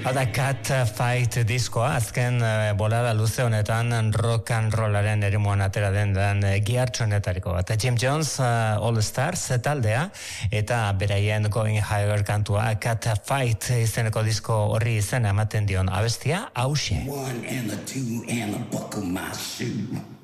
Hada Cat Fight diskoa, azken bolada luze honetan rock and rollaren erimuan atera den gihartxonetariko bat. Jim Jones All Stars taldea eta beraien Going Higher kantua Cat Fight izeneko disko horri izena ematen dion abestia hauxe. One and a two and a buckle my shoe.